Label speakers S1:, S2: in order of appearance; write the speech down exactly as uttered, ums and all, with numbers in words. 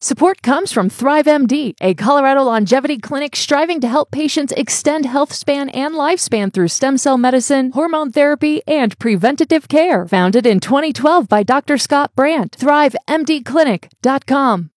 S1: Support comes from ThriveMD, a Colorado longevity clinic striving to help patients extend health span and lifespan through stem cell medicine, hormone therapy, and preventative care. Founded in twenty twelve by Doctor Scott Brandt. Thrive M D Clinic dot com.